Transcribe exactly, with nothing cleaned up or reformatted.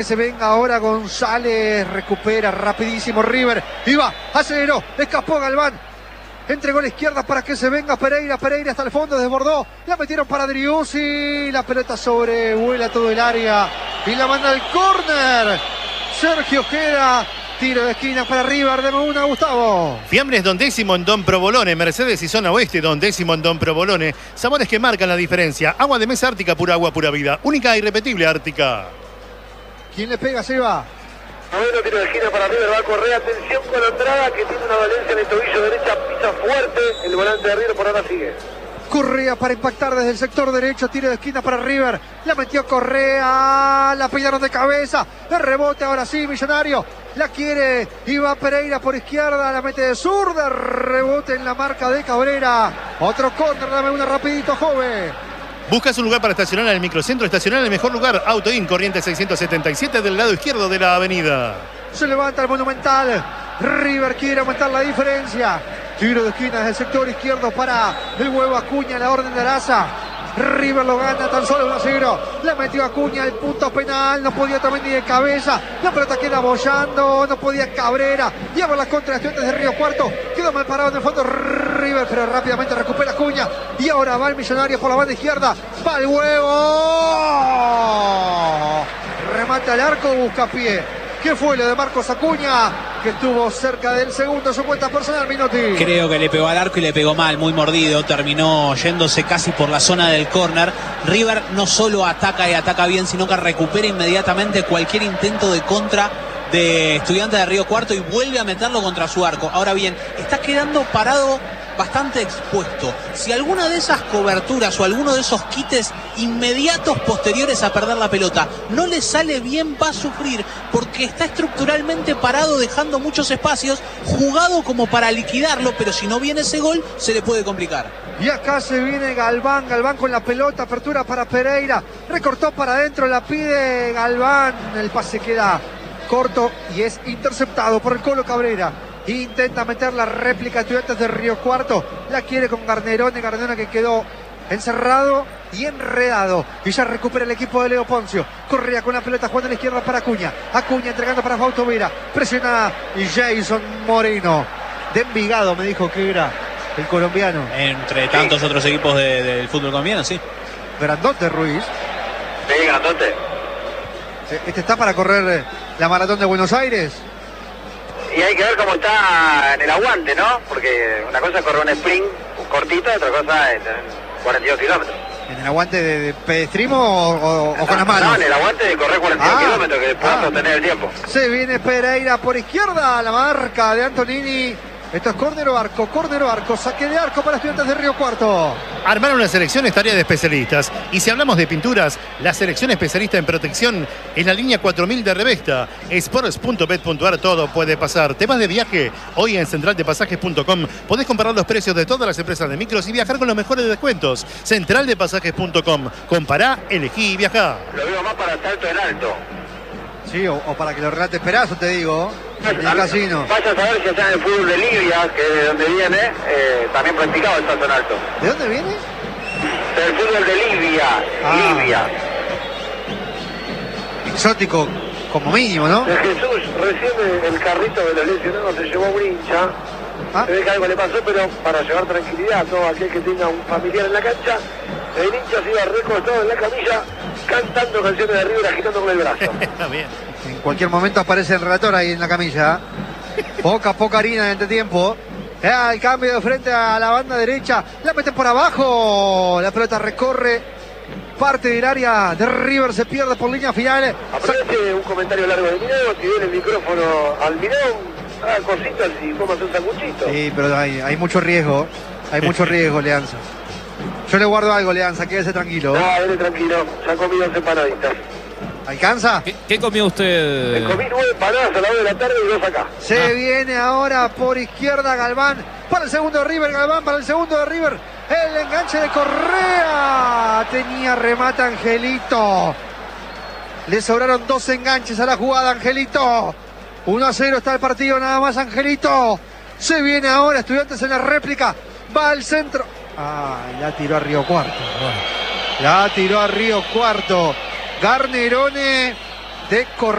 Se venga ahora González, recupera rapidísimo River, y va, aceleró, escapó Galván, entregó la izquierda para que se venga Pereira, Pereira hasta el fondo, desbordó, la metieron para Driussi, la pelota sobrevuela todo el área, y la manda al córner, Sergio Ojeda, tiro de esquina para River, de una, Gustavo. Fiambres Don Décimo en Don Provolone, Mercedes y Zona Oeste Don Décimo en Don Provolone, sabores que marcan la diferencia, agua de mesa Ártica, pura agua, pura vida, única e irrepetible Ártica. ¿Quién le pega? Se va. Noveno tiro de esquina para River, va a correr, atención con Andrada que tiene una dolencia en el tobillo derecha, pisa fuerte, el volante de River por ahora sigue. Correa para impactar desde el sector derecho, tiro de esquina para River, la metió Correa, la pillaron de cabeza, el rebote ahora sí, Millonario, la quiere, Iván Pereira por izquierda, la mete de zurda, rebote en la marca de Cabrera, otro córner, dame una rapidito, joven. ¿Buscas un lugar para estacionar en el microcentro? Estacionar en el mejor lugar. Autoin, corriente seiscientos setenta y siete del lado izquierdo de la avenida. Se levanta el Monumental. River quiere aumentar la diferencia. Tiro de esquina desde el sector izquierdo para el huevo Acuña, la orden de Araza. River lo gana tan solo uno a cero. La metió Acuña al punto penal. No podía también ni de cabeza. La pelota queda bollando. No podía Cabrera. Lleva la contra de Estudiantes de Río Cuarto. Quedó mal parado en el fondo River, pero rápidamente recupera Acuña. Y ahora va el Millonario por la banda izquierda. Va el huevo. Remata el arco, busca pie. ¿Qué fue lo de Marcos Acuña? Que estuvo cerca del segundo, su cuenta personal, Minotti. Creo que le pegó al arco y le pegó mal, muy mordido. Terminó yéndose casi por la zona del córner. River no solo ataca y ataca bien, sino que recupera inmediatamente cualquier intento de contra de Estudiantes de Río Cuarto y vuelve a meterlo contra su arco. Ahora bien, está quedando parado bastante expuesto. Si alguna de esas coberturas o alguno de esos quites inmediatos posteriores a perder la pelota no le sale bien, va a sufrir, porque está estructuralmente parado, dejando muchos espacios, jugado como para liquidarlo, pero si no viene ese gol se le puede complicar. Y acá se viene Galván, Galván con la pelota, apertura para Pereira, recortó para adentro, la pide Galván, el pase queda corto y es interceptado por el Colo Cabrera. Intenta meter la réplica de Estudiantes de Río Cuarto, la quiere con Garnerone, Garnerone que quedó encerrado y enredado, y ya recupera el equipo de Leo Poncio. Correa con la pelota jugando a la izquierda para Acuña, Acuña entregando para Fausto Vera, presiona y Jason Moreno de Envigado, me dijo que era el colombiano, entre tantos sí. Otros equipos de, del fútbol colombiano, sí. Grandote Ruiz. Sí, grandote. Este está para correr la maratón de Buenos Aires. Y hay que ver cómo está en el aguante, ¿no? Porque una cosa es correr un sprint cortito, otra cosa es cuarenta y dos kilómetros. ¿En el aguante de, de pedestrismo o, o, no, o con las manos? No, en el aguante de correr cuarenta y dos ah, kilómetros, que pueda ah. sostener el tiempo. Se viene Pereira por izquierda, la marca de Antonini. Esto es córner o arco, córner o arco, saque de arco para Estudiantes de Río Cuarto. Armar una selección es tarea de especialistas. Y si hablamos de pinturas, la selección especialista en protección es la línea cuatro mil de Revesta. Sports punto bet punto ar, todo puede pasar. ¿Te vas de viaje? Hoy en central de pasajes punto com podés comparar los precios de todas las empresas de micros y viajar con los mejores descuentos. central de pasajes punto com. Compará, elegí y viajá. Lo digo más para salto en alto. Sí, o, o para que lo relate Perazo, te digo. En el casino. Vaya a saber si está en el fútbol de Libia, que de donde viene, eh, también practicaba el salto en alto. ¿De dónde viene? Del fútbol de Libia. Ah. Libia. Exótico, como mínimo, ¿no? De Jesús, recién el carrito de los lesionados se llevó a un hincha. ¿Ah? Se ve que algo le pasó, pero para llevar tranquilidad a todo aquel que tenga un familiar en la cancha, el hincha se iba recostado en la camilla, cantando canciones de River, agitando con el brazo. Está bien. En cualquier momento aparece el relator ahí en la camilla. Poca, poca harina en este tiempo. El cambio de frente a la banda derecha. La meten por abajo. La pelota recorre parte del área de River. Se pierde por línea final. Aproveche un comentario largo de Mirón. Si viene el micrófono al Mirón, haga cositas y comas un sanguchito. Sí, pero hay, hay mucho riesgo. Hay mucho riesgo, Leanza. Yo le guardo algo, Leanza. Quédese tranquilo. No, quédese tranquilo. Ya comí dos empanaditas. ¿Alcanza? ¿Qué, ¿Qué comió usted? Me comí nueve empanadas a la hora de la tarde y dos acá. Se ah. viene ahora por izquierda Galván. Para el segundo de River, Galván para el segundo de River. El enganche de Correa. Tenía remata Angelito. Le sobraron dos enganches a la jugada, Angelito. uno a cero está el partido, nada más, Angelito. Se viene ahora Estudiantes en la réplica. Va al centro. Ah, la tiró a Río Cuarto. La tiró a Río Cuarto. Garnerone de correr.